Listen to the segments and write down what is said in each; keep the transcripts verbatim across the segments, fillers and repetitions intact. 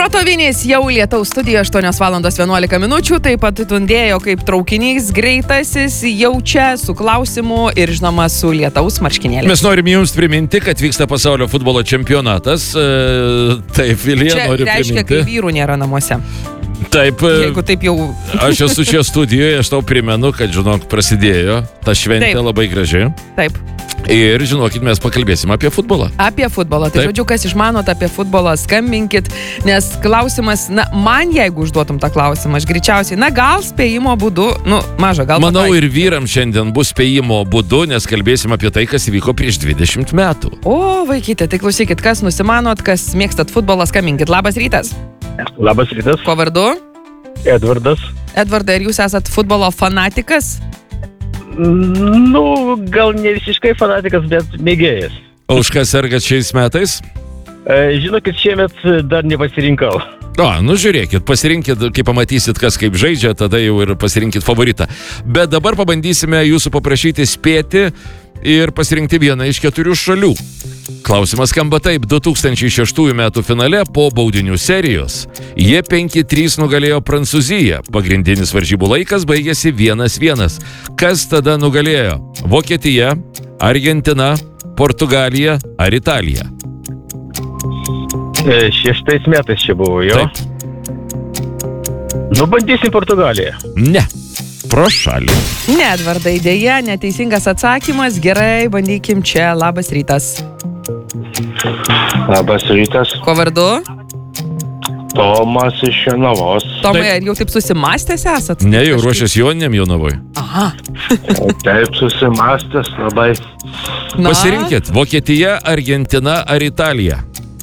Protovinės jau Lietaus studija aštuonios valandos vienuolika minučių, taip pat tundėjo kaip traukinys greitasis, jau čia su klausimu ir žinoma su Lietaus marškinėliais. Mes norim jums priminti, kad vyksta pasaulio futbolo čempionatas. E, taip, Vilija čia nori reiškia, priminti. kai vyrų nėra namuose. Taip, Jeigu taip jau... aš esu čia studijoje, aš tau primenu, kad, žinok, prasidėjo ta šventė Taip. labai graži. Taip. Ir, žinokit, mes pakalbėsim apie futbolą. Apie futbolą. Tai Taip. žodžiu, kas išmanot apie futbolą, skambinkit, nes klausimas, na, man jeigu užduotum tą klausimą, aš greičiausiai, na, gal spėjimo būdu, nu, maža, gal... Manau, patai. ir vyram šiandien bus spėjimo būdu, nes kalbėsim apie tai, kas įvyko prieš dvidešimt metų. O, vaikytė, tai klausykit, kas nusimanot, kas mėgstat futbolą, skambinkit. Labas rytas. Labas rytas. Kuo vardu? Edvardas. Edvardai, ar jūs esat futbolo fanatikas? Nu, gal ne visiškai fanatikas, bet mėgėjas. O už ką sergat šiais metais? E, žinokit, šiemet dar nepasirinkau. O, nu žiūrėkit, pasirinkit, kai pamatysit, kas kaip žaidžia, tada jau ir pasirinkit favoritą. Bet dabar pabandysime jūsų paprašyti spėti ir pasirinkti vieną iš keturių šalių. Klausimas skamba taip. du tūkstančiai šeštųjų metų finale po baudinių serijos jie penki trys nugalėjo Prancūziją. Pagrindinis varžybų laikas baigėsi vienas vienas. Kas tada nugalėjo? Vokietija, Argentina, Portugalija ar Italija? E, šeštais metais čia buvo, jo. Taip. Nu, bandysim Portugaliją. Ne. Pro šalį. Ne, Edvardai, dėja, neteisingas atsakymas. Gerai, bandykim čia. Labas rytas. Labas rytas, Kuo vardu? Tomas iš Jonavos. Tomai, Taip. ar jau taip susimastęs esat? Ne, jau Kažkaip- ruošias Joniniam Jonavoj. Aha. Taip susimastęs labai. Na, Pasirinkit. Vokietija, Argentina ar Italija?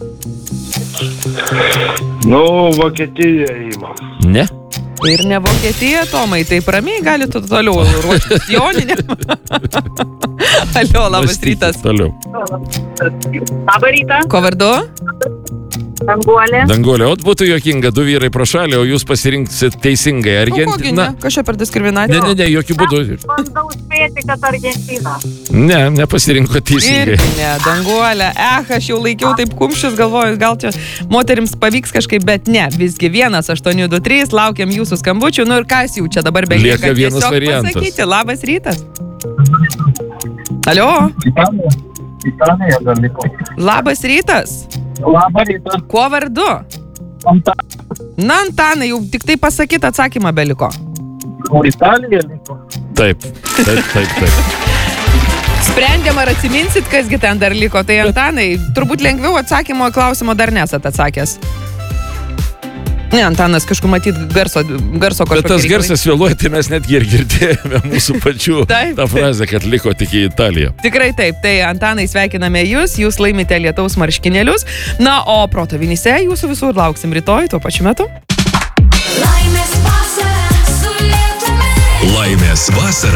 Nu, Vokietija įmam. Ne. ir ne Vokietija, Tomai, taip ramiai galite toliau ruoštis Joniniam. Alio, labas Mąstykit rytas. Toliau. Labą rytą, Kuo vardu? Danguolė. Danguolė, o būtų juokinga, du vyrai pro šalį, o jūs pasirinksit teisingai. Nu, kogi ne, Argentina. kažkaip per Ne, diskriminaciją. ne, ne, jokių būdų. Bandau spėti, kad Argentina. Ne, nepasirinko teisingai. Irgi ne, Danguolė. Eh, aš jau laikiau taip kumščius, galvoju, gal čia moterims pavyks kažkaip, bet ne. Visgi vienas aštuoni du trys, laukiam jūsų skambučių. Nu ir kas jau čia dabar belieka? Lieka vienas Tiesiog variantas. pasakyti, labas rytas. Alio, Italija. Italija dar liko. labas rytas. Labą rytą. Kuo vardu? Na, Antanai, jau tik tai pasakyti atsakymą beliko. O Italija liko. Taip, taip, taip, taip. Sprendėm, ar atsiminsit, kasgi ten dar liko. Tai Antanai, turbūt lengviau atsakymo į klausimo dar nesat atsakęs. Ne, Antanas kažkur matyt garso, garso Bet kažkokį tas reikalai. garsas vėluoja, tai mes netgi ir girdėjome mūsų pačių Taip. tą frazę, kad liko tik į Italiją. Tikrai taip, tai Antanai sveikiname jūs, jūs laimite Lietaus marškinėlius. Na, o protovinyse jūsų visų lauksim rytoj tuo pačiu metu. Laimės vasara su Lietumi. Laimės vasara